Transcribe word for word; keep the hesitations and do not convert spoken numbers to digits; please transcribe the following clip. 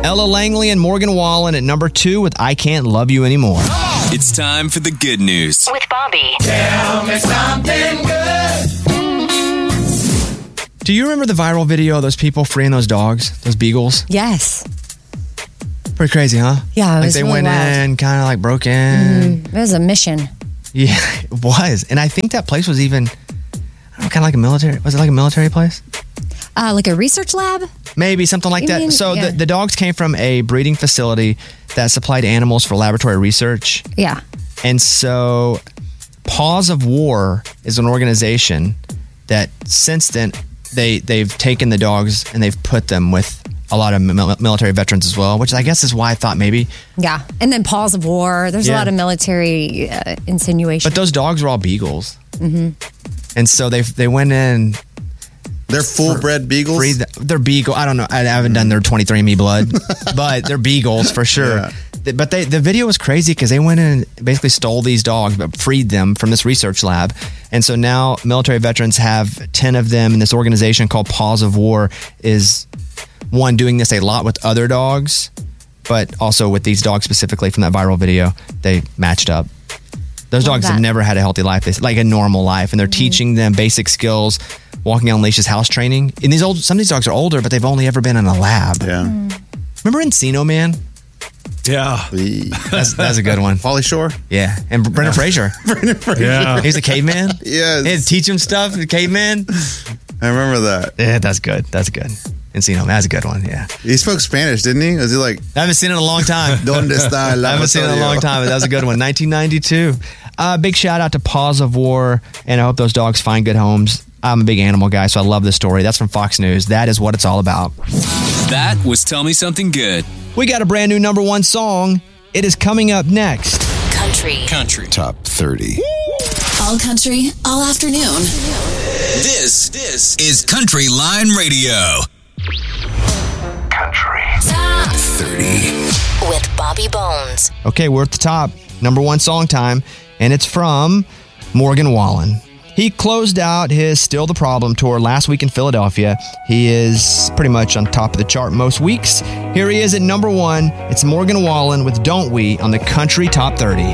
Ella Langley and Morgan Wallen at number two with I Can't Love You Anymore. It's time for the good news. With Bobby. Tell me something good. Do you remember the viral video of those people freeing those dogs, those beagles? Yes. Pretty crazy, huh? Yeah, it like was they really went wild. in, kind of like broke in. Mm, it was a mission. Yeah, it was. And I think that place was even, I don't know, kind of like a military, was it like a military place? Uh, like a research lab? Maybe something like You that. mean- so yeah. the, the dogs came from a breeding facility that supplied animals for laboratory research. Yeah. And so Paws of War is an organization that since then, they, they've taken the dogs and they've put them with a lot of mil- military veterans as well, which I guess is why I thought maybe. Yeah. And then Paws of War. There's Yeah. a lot of military uh, insinuation. But those dogs were all beagles. hmm And so they they went in. They're full-bred beagles? Free the, they're beagle. I don't know. I haven't done their twenty-three and me blood, but they're beagles for sure. Yeah. Th- But they, the video was crazy because they went in and basically stole these dogs, but freed them from this research lab. And so now military veterans have ten of them, and this organization called Paws of War is one doing this a lot with other dogs, but also with these dogs specifically from that viral video. They matched up. Those Love dogs have that. never had a healthy life, They- like a normal life, and they're teaching them basic skills, walking on leashes, house training. And these old, some of these dogs are older, but they've only ever been in a lab. Yeah. Remember Encino Man? Yeah. That's, that's a good one. Pauly Shore? Yeah. And Brendan Fraser. Brendan Fraser. Yeah. He's a caveman. Yes. He had to teach him stuff, the caveman. I remember that. Yeah, that's good. That's good. Encino Man, that's a good one. Yeah. He spoke Spanish, didn't he? Was he like, I haven't seen it in a long time. Donde está la I haven't seen it in a long Amazonia? time, but that was a good one. nineteen ninety-two. Uh, big shout out to Paws of War, and I hope those dogs find good homes. I'm a big animal guy, so I love this story. That's from Fox News. That is what it's all about. That was Tell Me Something Good. We got a brand new number one song. It is coming up next. Country. Country. Top thirty. All country, all afternoon. This, this is Country Line Radio. Country. Top thirty. With Bobby Bones. Okay, we're at the top. Number one song time, and it's from Morgan Wallen. He closed out his Still the Problem tour last week in Philadelphia. He is pretty much on top of the chart most weeks. Here he is at number one. It's Morgan Wallen with Don't We on the Country Top thirty.